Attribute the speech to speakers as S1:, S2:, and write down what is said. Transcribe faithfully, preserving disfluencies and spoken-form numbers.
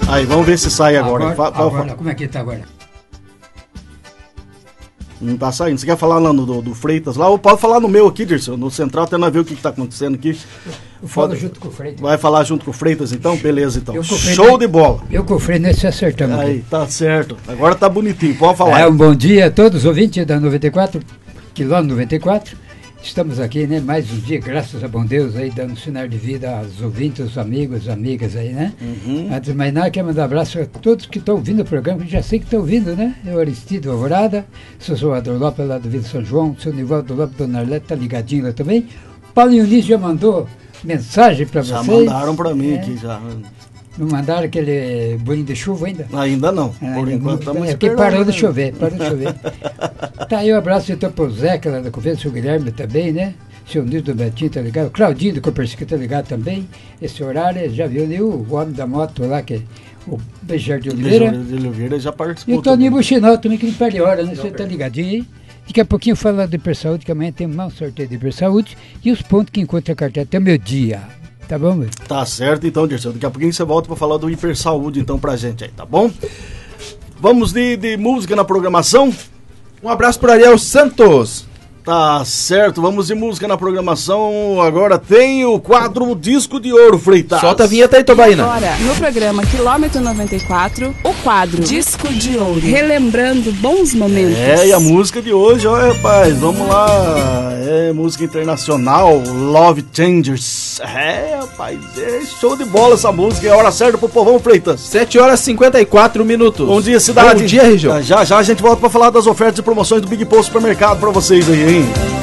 S1: Aí, vamos ver se sai agora.
S2: Agora,
S1: Fa- fa-
S2: agora como é que tá agora?
S1: Não tá saindo. Você quer falar lá no do, do Freitas lá? Ou pode falar no meu aqui, Dirceu. No central, até nós ver o que, que tá acontecendo aqui.
S2: Eu falo
S1: Pode-
S2: junto com o Freitas.
S1: Vai falar junto com o Freitas, então? Beleza, então.
S2: Eu com o Freitas-
S1: Show de bola.
S2: Eu com o Freitas nesse acertamos.
S1: Aí,
S2: aqui.
S1: tá certo. Agora tá bonitinho, pode falar.
S2: É, um bom dia a todos os ouvintes da noventa e quatro, quilômetro noventa e quatro. Estamos aqui, né, mais um dia, graças a bom Deus, aí, dando sinal de vida aos ouvintes, aos amigos, amigas aí, né?
S1: Uhum.
S2: Antes de mais nada, quero mandar um abraço a todos que estão ouvindo o programa, que já sei que estão ouvindo, né? Eu, Aristido Alvorada, sou Salvador Lopes, lá do Vila São João, seu Nivaldo Lopes, Dona Arlete, tá ligadinho lá também. Paulo Yunis já mandou mensagem para
S1: Já
S2: vocês.
S1: mandaram pra mim
S2: É.
S1: aqui, já.
S2: Não mandaram aquele bolinho de chuva ainda?
S1: Ainda não.
S2: Ah,
S1: Por
S2: ainda
S1: enquanto
S2: não-
S1: estamos
S2: é porque
S1: esperando.
S2: parou de
S1: né?
S2: chover, parou de chover. Tá aí um abraço então pro Zeca lá da conferência, o Guilherme também, né? Seu Nildo Betinho tá ligado, o Claudinho do Copercica tá ligado também. Esse horário, já viu ali o homem da moto lá, que é o Beijar de Oliveira.
S1: De Oliveira já
S2: E
S1: participou.
S2: o Toninho
S1: também.
S2: Buchinol também, que não perde hora, né? Você tá ligadinho aí? Daqui a pouquinho fala do Hipersaúde, que amanhã tem mais um sorteio do Hipersaúde e os pontos que encontra a carteira até o meu dia. Tá bom, meu?
S1: Tá certo, então, Dirceu. Daqui a pouquinho você volta pra falar do Hipersaúde, então, pra gente aí, tá bom? Vamos de, de música na programação?
S3: Um abraço para Ariel Santos.
S1: Tá certo, vamos de música na programação. Agora tem o quadro Disco de Ouro, Freitas.
S3: Solta a vinheta aí, Tobaína.
S4: Agora, no programa Quilômetro noventa e quatro, o quadro Disco de Ouro. Relembrando bons momentos.
S1: É, e a música de hoje, ó, rapaz, vamos lá. É música internacional, Love Changers. É, rapaz, é show de bola essa música. É a hora certa pro povão, Freitas.
S3: sete horas e cinquenta e quatro minutos.
S1: Bom dia, cidade.
S3: Bom dia, região.
S1: Já já a gente volta pra falar das ofertas e promoções do Big Post Supermercado pra vocês aí, hein?